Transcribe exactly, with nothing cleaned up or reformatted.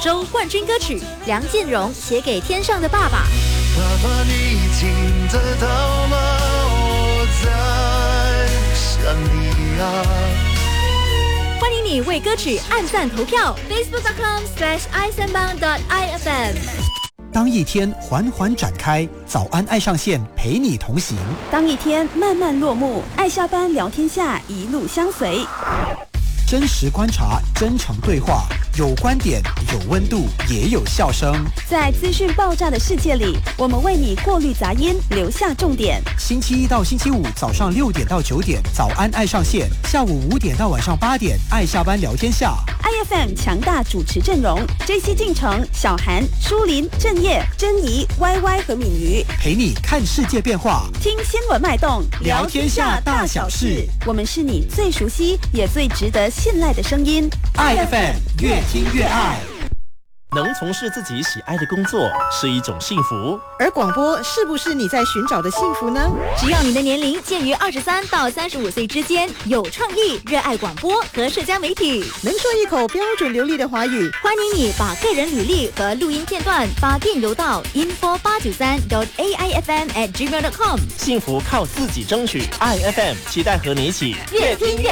周冠军歌曲，梁建荣写给天上的爸爸。 爸爸，你听得到吗？我在想你啊。 欢迎你为歌曲按赞投票 ，facebook dot com slash i 三八 dot i f m。 当一天缓缓展开，早安爱上线陪你同行； 当一天慢慢落幕，爱下班聊天下一路相随。 真实观察，真诚对话，有观点，有温度，也有笑声。 在资讯爆炸的世界里，我们为你过滤杂音，留下重点。 星期一到星期五早上六点到九点，早安爱上线；下午五点到晚上八点，爱下班聊天下。 I F M 强大主持阵容 ：J C 进城、小韩、舒林、郑业、珍妮、Y Y 和敏瑜， 陪你看世界变化， 听新闻脉动， 聊天下大小事。 我们是你最熟悉也最值得信赖的声音。 I F M 越听越爱。 能从事自己喜爱的工作是一种幸福， 而广播是不是你在寻找的幸福呢？ 只要你的年龄介于二十三到三十五岁之间，有创意，热爱广播和社交媒体， 能说一口标准流利的华语， 欢迎你把个人履历和录音片段发电邮到 info 八九三 dot a i f m at gmail dot com。 幸福靠自己争取。I F M 期待和你一起越听越